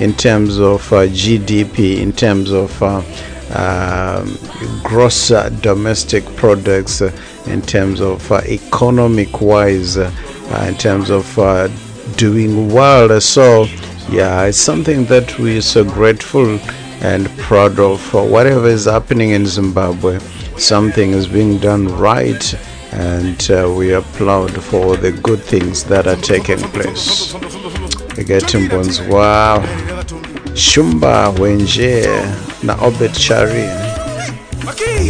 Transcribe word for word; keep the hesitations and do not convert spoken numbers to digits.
in terms of uh, G D P, in terms of uh, um, gross uh, domestic products, uh, in terms of uh, economic wise, uh, uh, in terms of uh, doing well. So yeah, it's something that we're so grateful and proud of. For whatever is happening in Zimbabwe, something is being done right, and uh, we applaud for the good things that are taking place. We get Timbons, wow, Shumba Wenje na Obet Shari.